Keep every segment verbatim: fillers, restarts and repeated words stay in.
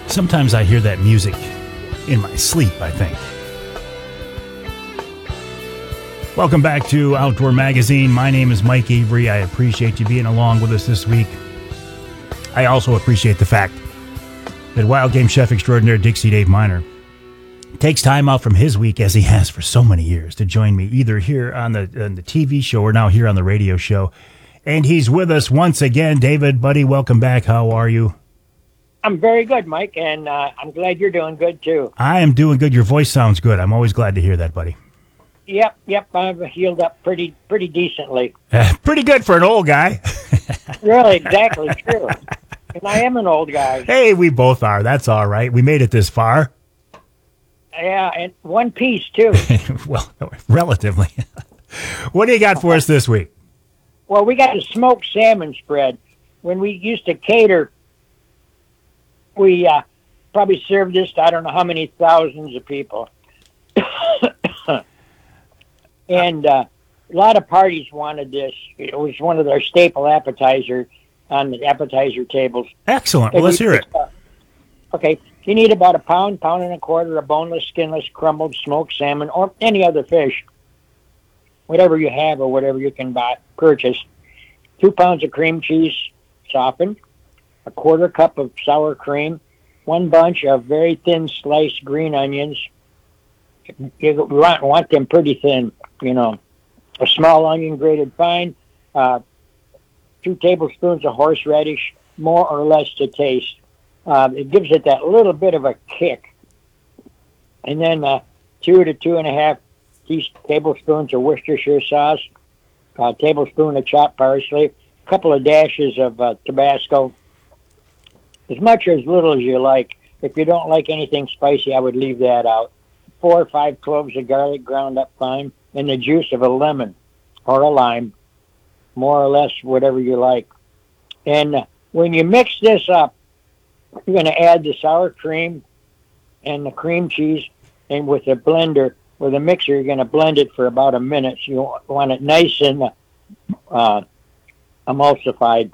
Sometimes I hear that music in my sleep, I think. Welcome back to Outdoor Magazine. My name is Mike Avery. I appreciate you being along with us this week. I also appreciate the fact that wild game chef extraordinaire Dixie Dave Miner takes time out from his week, as he has for so many years, to join me either here on the, on the T V show or now here on the radio show. And he's with us once again. David, buddy, welcome back. How are you? I'm very good, Mike, and uh, I'm glad you're doing good, too. I am doing good. Your voice sounds good. I'm always glad to hear that, buddy. Yep, yep, I've healed up pretty pretty decently. Uh, pretty good for an old guy. Really, exactly, true. And I am an old guy. Hey, we both are. That's all right. We made it this far. Yeah, and one piece, too. Well, relatively. What do you got for us this week? Well, we got a smoked salmon spread. When we used to cater, we uh, probably served this to I don't know how many thousands of people. And uh, a lot of parties wanted this. It was one of their staple appetizer on the appetizer tables. Excellent. Well, let's hear it. Uh, okay. You need about a pound, pound and a quarter of boneless, skinless, crumbled smoked salmon or any other fish, whatever you have or whatever you can buy, purchase. Two pounds of cream cheese softened, a quarter cup of sour cream, one bunch of very thin sliced green onions. You want, want them pretty thin, you know. A small onion grated fine, uh, two tablespoons of horseradish, more or less to taste. Uh, it gives it that little bit of a kick. And then uh, two to two and a half tea- tablespoons of Worcestershire sauce, a tablespoon of chopped parsley, a couple of dashes of uh, Tabasco, as much or as little as you like. If you don't like anything spicy, I would leave that out. Four or five cloves of garlic ground up fine, and the juice of a lemon or a lime, more or less whatever you like. And uh, when you mix this up, you're going to add the sour cream and the cream cheese, and with a blender, with a mixer, you're going to blend it for about a minute. So you want it nice and uh, emulsified.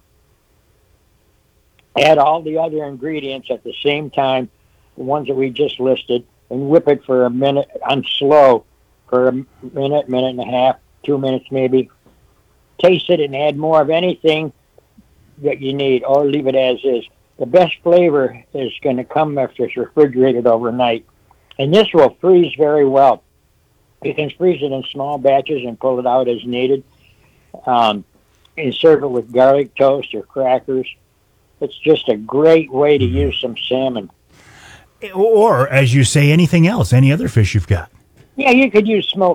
Add all the other ingredients at the same time, the ones that we just listed, and whip it for a minute on slow for a minute, minute and a half, two minutes maybe. Taste it and add more of anything that you need, or leave it as is. The best flavor is going to come after it's refrigerated overnight. And this will freeze very well. You can freeze it in small batches and pull it out as needed. Um, and serve it with garlic toast or crackers. It's just a great way to use some salmon. Or, as you say, anything else, any other fish you've got. Yeah, you could use smoked